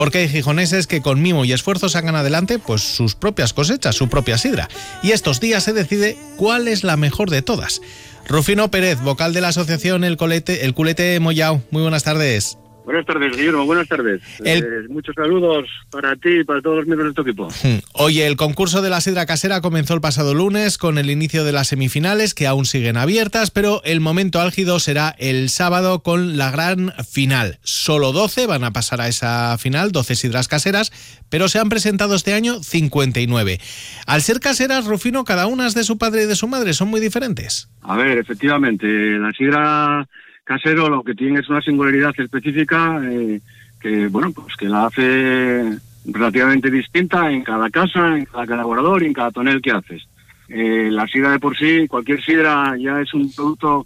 Porque hay gijoneses que con mimo y esfuerzo sacan adelante pues sus propias cosechas, su propia sidra. Y estos días se decide cuál es la mejor de todas. Rufino Pérez, vocal de la asociación El Culete Mollao. Muy buenas tardes. Buenas tardes, Guillermo, buenas tardes. Muchos saludos para ti y para todos los miembros de tu equipo. Oye, el concurso de la sidra casera comenzó el pasado lunes con el inicio de las semifinales, que aún siguen abiertas, pero el momento álgido será el sábado con la gran final. Solo 12 van a pasar a esa final, 12 sidras caseras, pero se han presentado este año 59. Al ser caseras, Rufino, cada una es de su padre y de su madre, ¿son muy diferentes? A ver, efectivamente, la sidra casero lo que tiene es una singularidad específica que la hace relativamente distinta en cada casa, en cada colaborador y en cada tonel que haces. La sidra de por sí, cualquier sidra ya es un producto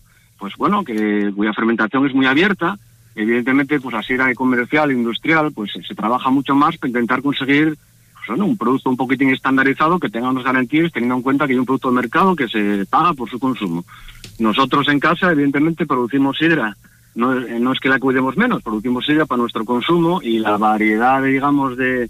cuya fermentación es muy abierta. Evidentemente, pues la sidra comercial, industrial, pues se trabaja mucho más para intentar conseguir un producto un poquitín estandarizado que tenga unas garantías, teniendo en cuenta que hay un producto de mercado que se paga por su consumo. Nosotros en casa, evidentemente, producimos sidra. No es que la cuidemos menos, producimos sidra para nuestro consumo y la variedad, digamos, de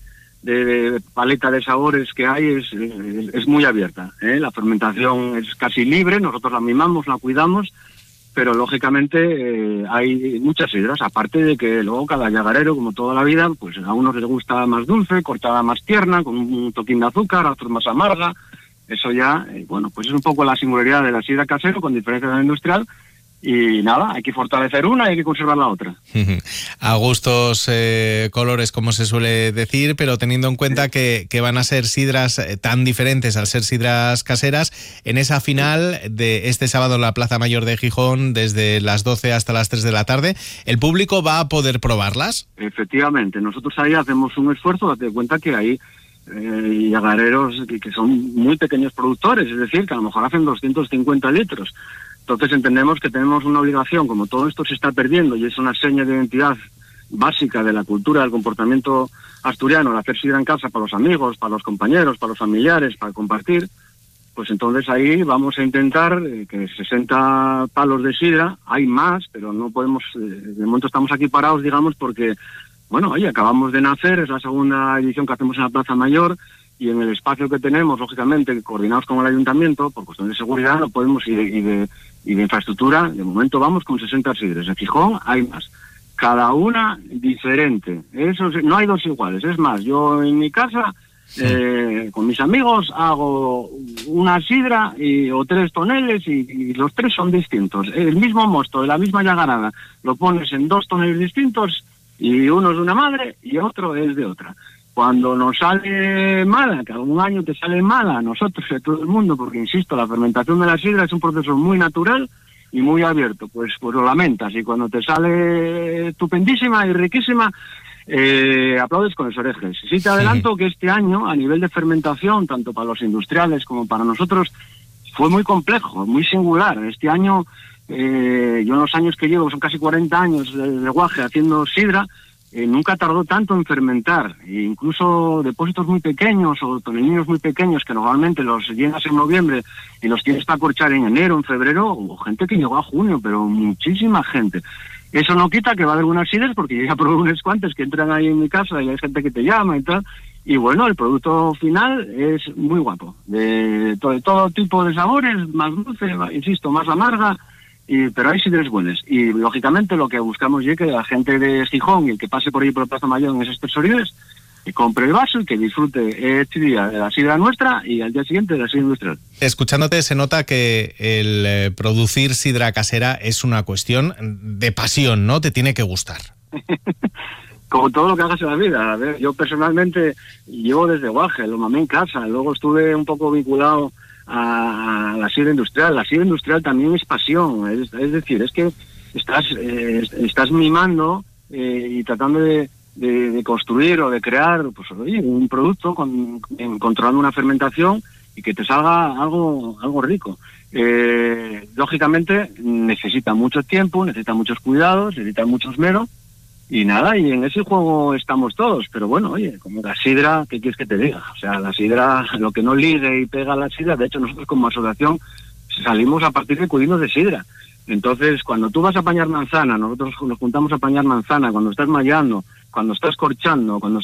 paleta de sabores que hay es muy abierta, ¿eh? La fermentación es casi libre, nosotros la mimamos, la cuidamos, pero lógicamente hay muchas sidras, aparte de que luego cada llagarero, como toda la vida, pues a unos les gusta más dulce, cortada más tierna, con un toquín de azúcar, a otros más amarga. Eso ya, pues es un poco la singularidad de la sidra casero con diferencia de la industrial. Y nada, hay que fortalecer una y hay que conservar la otra. A gustos colores, como se suele decir, pero teniendo en cuenta que van a ser sidras tan diferentes al ser sidras caseras, en esa final de este sábado en la Plaza Mayor de Gijón, desde las 12 hasta las 3 de la tarde, ¿el público va a poder probarlas? Efectivamente, nosotros ahí hacemos un esfuerzo, date cuenta que hay llagareros que son muy pequeños productores, es decir, que a lo mejor hacen 250 litros. Entonces entendemos que tenemos una obligación, como todo esto se está perdiendo y es una seña de identidad básica de la cultura, del comportamiento asturiano, el hacer sidra en casa para los amigos, para los compañeros, para los familiares, para compartir, pues entonces ahí vamos a intentar que 60 palos de sidra, hay más, pero no podemos, de momento estamos aquí parados, digamos, porque, acabamos de nacer, es la segunda edición que hacemos en la Plaza Mayor, y en el espacio que tenemos, lógicamente, coordinados con el ayuntamiento, por cuestiones de seguridad, no podemos y de infraestructura, de momento vamos con 60 sidres. En Gijón hay más. Cada una diferente. Eso no hay dos iguales. Es más, yo en mi casa, con mis amigos, hago una sidra o 3 toneles y los 3 son distintos. El mismo mosto, de la misma llagarada, lo pones en 2 toneles distintos y uno es de una madre y otro es de otra. Cuando nos sale mala, que algún año te sale mala a nosotros y a todo el mundo, porque insisto, la fermentación de la sidra es un proceso muy natural y muy abierto, pues lo lamentas, y cuando te sale estupendísima y riquísima, aplaudes con los orejes. Sí te adelanto que este año, a nivel de fermentación, tanto para los industriales como para nosotros, fue muy complejo, muy singular. Este año, yo en los años que llevo, son casi 40 años de guaje haciendo sidra, nunca tardó tanto en fermentar, incluso depósitos muy pequeños o tonelillos muy pequeños que normalmente los llenas en noviembre y los tienes para corchar en enero, en febrero, o gente que llegó a junio, pero muchísima gente. Eso no quita que va a haber unas sidras, porque yo ya probé unas cuantas que entran ahí en mi casa y hay gente que te llama y tal, y el producto final es muy guapo, de todo tipo de sabores, más dulce, insisto, más amarga, pero hay sidres buenas. Y lógicamente lo que buscamos es que la gente de Gijón y el que pase por ahí por la Plaza Mayor en esos tesoriles, que compre el vaso y que disfrute este día de la sidra nuestra y al día siguiente de la sidra industrial. Escuchándote se nota que el producir sidra casera es una cuestión de pasión, ¿no? Te tiene que gustar. Como todo lo que hagas en la vida. A ver, yo personalmente llevo desde guaje, lo mamé en casa, luego estuve un poco vinculado a la sidra industrial. La sidra industrial también es pasión, es decir, es que estás mimando y tratando de construir o de crear un producto controlando una fermentación y que te salga algo rico. Lógicamente necesita mucho tiempo, necesita muchos cuidados, necesita mucho esmero. Y nada, y en ese juego estamos todos, pero como la sidra, ¿qué quieres que te diga? O sea, la sidra, lo que no ligue y pega a la sidra, de hecho nosotros como asociación salimos a partir de cudinos de sidra. Entonces, cuando tú vas a apañar manzana, nosotros nos juntamos a apañar manzana, cuando estás mallando, cuando estás corchando, cuando